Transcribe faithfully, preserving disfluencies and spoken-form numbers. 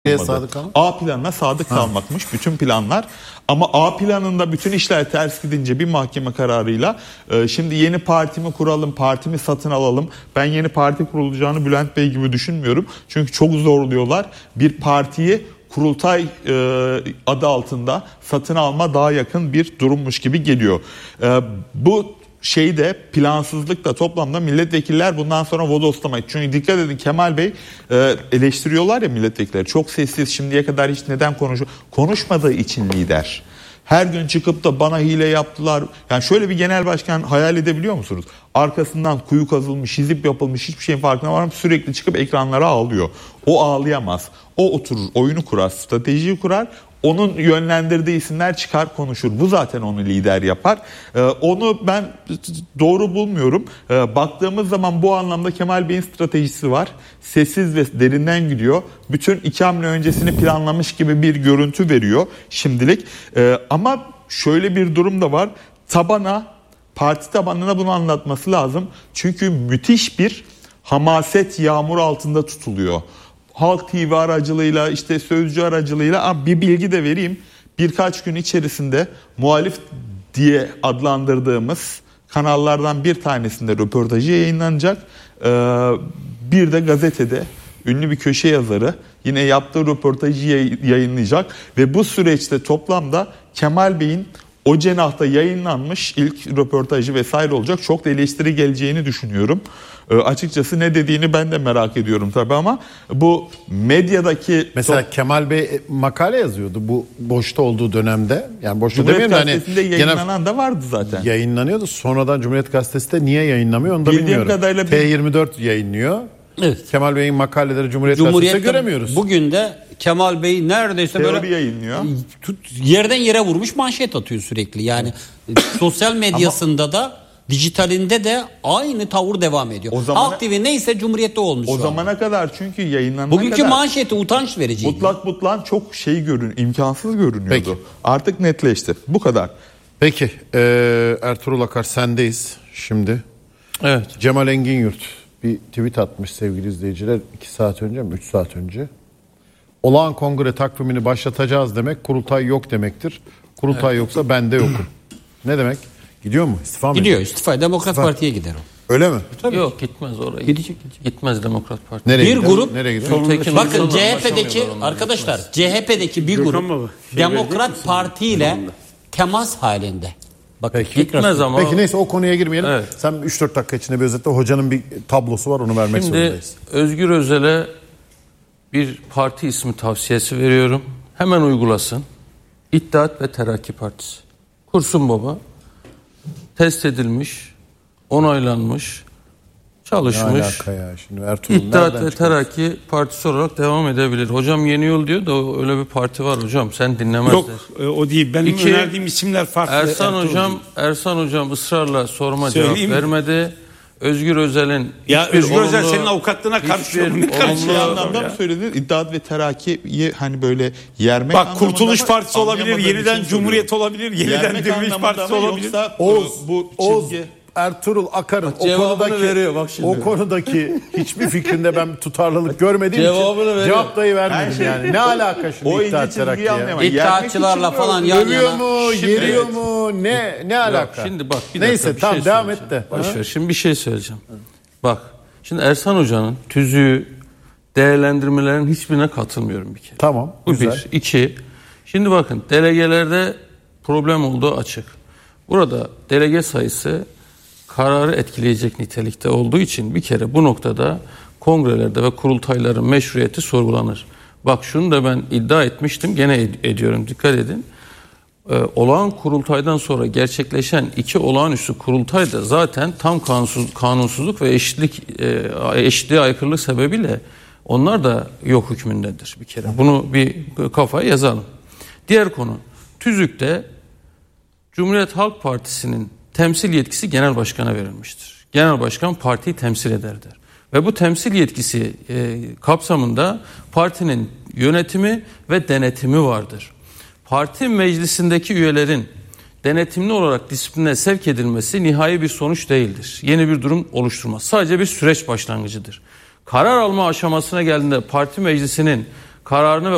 Sadık A planına sadık ha. kalmakmış bütün planlar. Ama A planında bütün işler ters gidince bir mahkeme kararıyla e, şimdi yeni partimi kuralım, partimi satın alalım. Ben yeni parti kurulacağını Bülent Bey gibi düşünmüyorum. Çünkü çok zorluyorlar. Bir partiyi kurultay e, adı altında satın alma daha yakın bir durummuş gibi geliyor. E, bu şeyde plansızlıkla toplamda milletvekiller bundan sonra bodoslamayı. Çünkü dikkat edin Kemal Bey e, eleştiriyorlar ya milletvekilleri. Çok sessiz, şimdiye kadar hiç neden konuşuyor? Konuşmadığı için lider. Her gün çıkıp da bana hile yaptılar. Yani şöyle bir genel başkan hayal edebiliyor musunuz? Arkasından kuyu kazılmış, hizip yapılmış, hiçbir şeyin farkına varmıyor. Sürekli çıkıp ekranlara ağlıyor. O ağlayamaz. O oturur, oyunu kurar, stratejiyi kurar. Onun yönlendirdiği isimler çıkar konuşur. Bu zaten onu lider yapar. Ee, onu ben doğru bulmuyorum. Ee, baktığımız zaman bu anlamda Kemal Bey'in stratejisi var. Sessiz ve derinden gidiyor. Bütün iki hamle öncesini planlamış gibi bir görüntü veriyor şimdilik. Ee, ama şöyle bir durum da var. Tabana, parti tabanına bunu anlatması lazım. Çünkü müthiş bir hamaset yağmur altında tutuluyor. Halk T V aracılığıyla, işte Sözcü aracılığıyla bir bilgi de vereyim. Birkaç gün içerisinde muhalif diye adlandırdığımız kanallardan bir tanesinde röportajı yayınlanacak. Bir de gazetede ünlü bir köşe yazarı yine yaptığı röportajı yayınlayacak. Ve bu süreçte toplamda Kemal Bey'in o cenahta yayınlanmış ilk röportajı vesaire olacak. Çok da eleştiri geleceğini düşünüyorum. E, açıkçası ne dediğini ben de merak ediyorum tabii ama bu medyadaki... Mesela top... Kemal Bey makale yazıyordu bu boşta olduğu dönemde. Yani boşta Cumhuriyet demeyeyim de Gazetesi'nde hani yayınlanan genel... da vardı zaten. Yayınlanıyordu. Sonradan Cumhuriyet Gazetesi'nde niye yayınlamıyor onu da Bildiğim bilmiyorum. Kadarıyla... T yirmi dört yayınlıyor. Evet. Kemal Bey'in makaleleri Cumhuriyet Gazetesi'nde göremiyoruz. Bugün de Kemal Bey neredeyse Teori böyle yayınlıyor. Tut, yerden yere vurmuş manşet atıyor sürekli. Yani sosyal medyasında Ama, da dijitalinde de aynı tavır devam ediyor. O zamana, Halk T V neyse Cumhuriyet'te olmuş. O zamana an. kadar çünkü yayınlanana Bugünkü kadar. Bugünkü manşeti utanç verici. Mutlak mutlan çok şey görün, imkansız görünüyordu. Peki. Artık netleşti. Bu kadar. Peki e, Ertuğrul Akar sendeyiz şimdi. Evet. Cemal Engin-Yurt bir tweet atmış sevgili izleyiciler iki saat önce mi üç saat önce. Olağan kongre takvimini başlatacağız demek kurultay yok demektir. Kurultay evet. yoksa ben de yokum. Ne demek? Gidiyor mu? İstifa mı? Gidiyor istifa. Demokrat istifa. Parti'ye gider o. Öyle mi? Tabii. Yok gitmez oraya. Gidecek, gidecek. Gitmez Demokrat Parti. Nereye bir gider? grup Nereye gider? Bakın C H P'deki arkadaşlar gitmez. C H P'deki bir grup şey Demokrat Parti ile temas halinde. Bakın, Peki, gitmez ama. Peki neyse o konuya girmeyelim. Evet. Sen üç dört dakika içinde bir özetle hocanın bir tablosu var onu vermek Şimdi, zorundayız. Şimdi Özgür Özel'e bir parti ismi tavsiyesi veriyorum. Hemen uygulasın. İttihat ve Terakki Partisi. Kursun baba. Test edilmiş, onaylanmış, çalışmış. Ya? Şimdi İttihat ve Terakki Partisi olarak devam edebilir. Hocam Yeni Yol diyor da öyle bir parti var hocam. Sen dinlemezler. Yok o değil. Benim İki, önerdiğim isimler farklı. Ersan Ertuğrul hocam, Ersan hocam ısrarla soruma Söyleyeyim cevap mi? vermedi. Özgür Özel'in ya Özgür olumlu, Özel senin avukatlığına karışıyor. Ne karışıyor anlamda mı söyledin? İttihat ve Terakki'yi hani böyle yermek Bak Kurtuluş Partisi olabilir, yeniden şey Cumhuriyet olabilir, yeniden Diriliş Partisi olabilir. Oğuz, bu Oğuz Ertuğrul Akar'ın o konudaki veriyor, bak şimdi. o konudaki hiçbir fikrinde ben tutarlılık görmediğim için cevap dayı vermedim şey, yani. Ne alaka şimdi o İttihat Terakki'ye? İddiatçılarla falan yan yana. Övüyor mu, yeriyor evet. mu, ne ne alaka? Yok, şimdi bak bir Neyse dakika, tamam şey devam et de. Başver. Şimdi bir şey söyleyeceğim. Hı. Bak şimdi Ersan Hoca'nın tüzüğü değerlendirmelerin hiçbirine katılmıyorum bir kere. Tamam. Bu güzel. bir. İki. Şimdi bakın delegelerde problem olduğu açık. Burada delege sayısı kararı etkileyecek nitelikte olduğu için bir kere bu noktada kongrelerde ve kurultayların meşruiyeti sorgulanır. Bak şunu da ben iddia etmiştim gene ed- ediyorum dikkat edin. Ee, olağan kurultaydan sonra gerçekleşen iki olağanüstü kurultay da zaten tam kanunsuz, kanunsuzluk ve eşitlik e, eşitliğe aykırılık sebebiyle onlar da yok hükmündedir bir kere. Bunu bir kafaya yazalım. Diğer konu tüzükte Cumhuriyet Halk Partisi'nin temsil yetkisi genel başkana verilmiştir. Genel başkan partiyi temsil ederdir. Ve bu temsil yetkisi e, kapsamında partinin yönetimi ve denetimi vardır. Parti meclisindeki üyelerin denetimli olarak disipline sevk edilmesi nihai bir sonuç değildir. Yeni bir durum oluşturmaz. Sadece bir süreç başlangıcıdır. Karar alma aşamasına geldiğinde parti meclisinin kararını ve